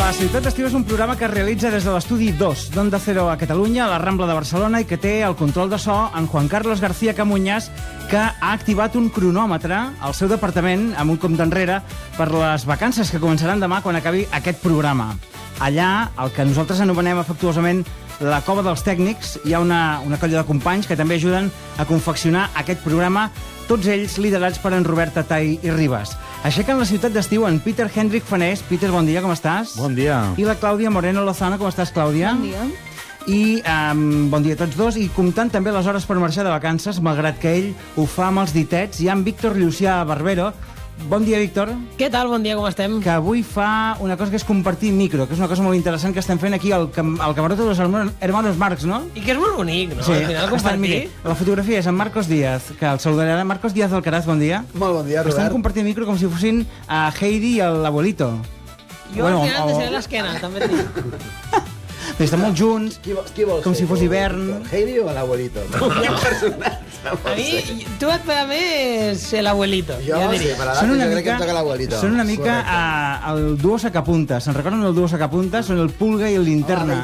La Ciutat d'Estiu és un programa que es realitza des de l'estudi 2 d'Onda Cero a Catalunya, a la Rambla de Barcelona, i que té el control de so en Juan Carlos García Camuñas, que ha activat un cronòmetre al seu departament amb un compte enrere per les vacances que començaran demà quan acabi aquest programa. Allà, el que nosaltres anomenem afectuosament la cova dels tècnics, hi ha una colla de companys que també ajuden a confeccionar aquest programa, tots ells liderats per en Robert Tatay i Ribas. Aixequen la Ciutat d'Estiu en Peter Hendrik Fanés. Peter, bon dia, com estàs? Bon dia. I la Clàudia Moreno Lozano, com estàs, Clàudia? Bon dia. I bon dia a tots dos. I comptant també les hores per marxar de vacances, malgrat que ell ho fa amb els ditets, hi ha en Víctor Llucià Barbero. Bon dia, Víctor. Què tal? Bon dia, com estem? Que avui fa una cosa que és compartir micro, que és una cosa molt interessant que estem fent aquí al camarote de los hermanos Marx, no? I que és molt bonic, no? Sí, Al final, compartir. mira, la fotografia és en Marcos Díaz, que el saludarà. Marcos Díaz Alcaraz, bon dia. Molt bon dia, Robert. Estan compartint micro com si fossin a Heidi i l'abuelito. Jo al final em deixaré l'esquena, també et dic. Estan molt junts, Qui vols com ser, si fos hivern. Heidi o l'abuelito? A mi, tu et pega més l'abuelito. Jo, ja sí, diria. per l'edat jo crec que em toca l'abuelito. Són una mica el duo sacapunta. Se'n recorden el duo sacapunta? Són el Pulga i el Linterna.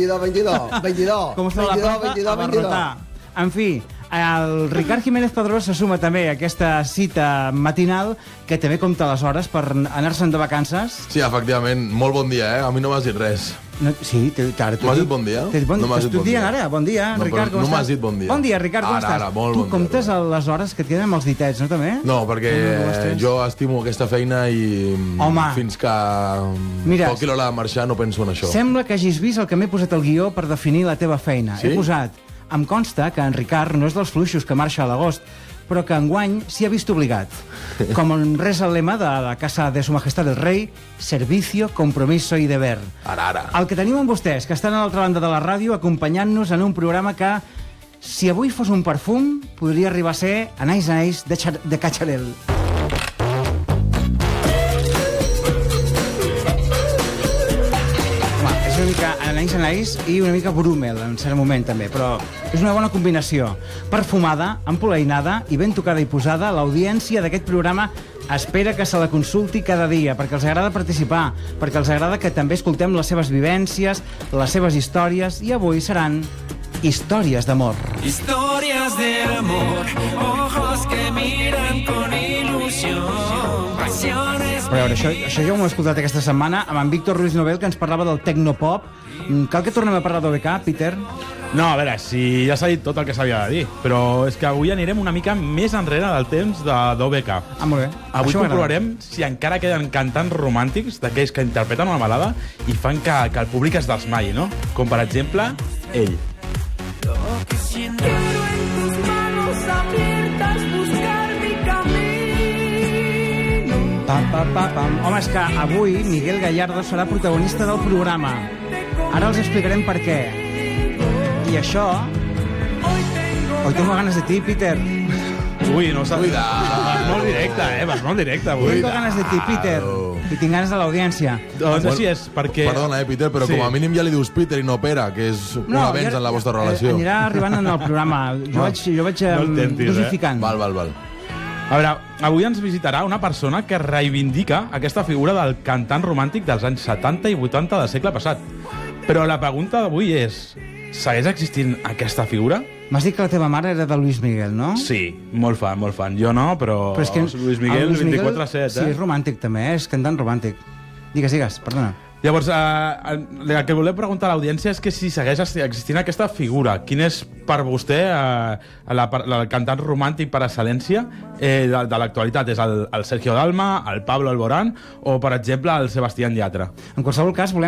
22. Com està la plata? A barrotar. En fi, el Ricard Jiménez Padrós se suma també a aquesta cita matinal, que també compta les hores per anar-se'n de vacances. Sí, efectivament, molt bon dia, eh? A mi no m'has dit res. No, sí, ara t'ho M'has dic. dit bon dia? No m'has dit bon dia. Ara. Bon dia, No, Ricard, com no estàs? m'has dit bon dia. Bon dia, Ricard, com Ara, estàs? ara, molt Tu bon dia, comptes Robert. les hores que et queden amb els ditets, no, també? No, perquè jo estimo aquesta feina i Home. fins que Mira, toqui l'hora de marxar no penso en això. Sembla que hagis vist el que m'he posat al guió per definir la teva feina. Sí? He posat, em consta que en Ricard no és dels fluixos que marxa a l'agost, però que enguany s'hi ha vist obligat. Com en res el lema de la Casa de Su Majestad el Rei, servicio, compromiso y deber. Ara. El que tenim amb vostès, que estan a l'altra banda de la ràdio, acompanyant-nos en un programa que, si avui fos un perfum, podria arribar a ser Anais Anais de Cacharel. És una mica Anais Anais i una mica Brumel, en cert moment, també, però és una bona combinació. Perfumada, empolainada i ben tocada i posada, l'audiència d'aquest programa espera que se la consulti cada dia, perquè els agrada participar, perquè els agrada que també escoltem les seves vivències, les seves històries, i avui seran històries d'amor. Historias de amor, ojos que miran con ilusión, pasiones. Però a veure, això ja ho hem escoltat aquesta setmana amb en Víctor Ruiz Nobel, que ens parlava del tecnopop. Cal que tornem a parlar d'OBK, Peter? No, a veure, si ja s'ha dit tot el que s'havia de dir, però és que avui anirem una mica més enrere del temps d'OBK. Ah, molt bé. Avui Això m'agrada. comprovarem si encara queden cantants romàntics d'aquells que interpreten una balada i fan que el públic es desmai, no? Com, per exemple, ell. Quiero en tus manos abiertas buscar mi camino. Pam. Home, és que avui Miguel Gallardo serà protagonista del programa. Ara els explicarem per què. I això... Hoy tengo ganas de ti, Peter. Ui, no saps... Cuidado. Vas molt directe, vas molt directe avui. Tengo ganas de ti, Peter. I tinc ganes de l'audiència. Doncs així és, perquè... Perdona, Peter, però Sí. com a mínim ja li dius Peter i no Pere, que és un avenç en la vostra relació. Anirà arribant en el programa. Jo vaig No el tentis, dosificant. Val. A veure, avui ens visitarà una persona que reivindica aquesta figura del cantant romàntic dels anys 70 i 80 del segle passat. Però la pregunta d'avui és... Segueix existint aquesta figura? M'has dit que la teva mare era de Luis Miguel, no? Sí, molt fan. Jo no, però és que Luis Miguel, el Luis Miguel 24/7, Sí, és romàntic també, és cantant romàntic. Digues, perdona. Llavors, el que volem preguntar a l'audiència és que si segueix existint aquesta figura, quin és per vostè el cantant romàntic per excel·lència de l'actualitat? És el Sergio Dalma, el Pablo Alborán o, per exemple, el Sebastián Yatra? En qualsevol cas, volem